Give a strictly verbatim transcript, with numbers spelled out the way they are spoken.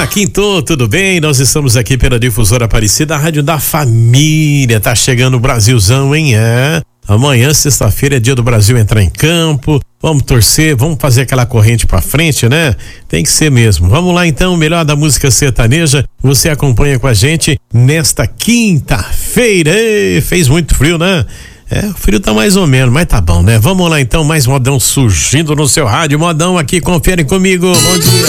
Olá, Quinto, tudo bem? Nós estamos aqui pela Difusora Aparecida, a Rádio da Família. Tá chegando o Brasilzão, hein? É. Amanhã, sexta-feira, é dia do Brasil entrar em campo. Vamos torcer, vamos fazer aquela corrente pra frente, né? Tem que ser mesmo. Vamos lá então, o melhor da música sertaneja. Você acompanha com a gente nesta quinta-feira. Ei, fez muito frio, né? É, o frio tá mais ou menos, mas tá bom, né? Vamos lá então, mais modão surgindo no seu rádio. Modão aqui, confere comigo. Bom dia.